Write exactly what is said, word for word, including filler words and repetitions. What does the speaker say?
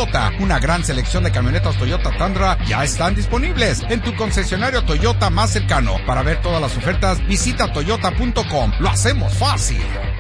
Toyota. Una gran selección de camionetas Toyota Tundra ya están disponibles en tu concesionario Toyota más cercano. Para ver todas las ofertas, visita toyota punto com. Lo hacemos fácil.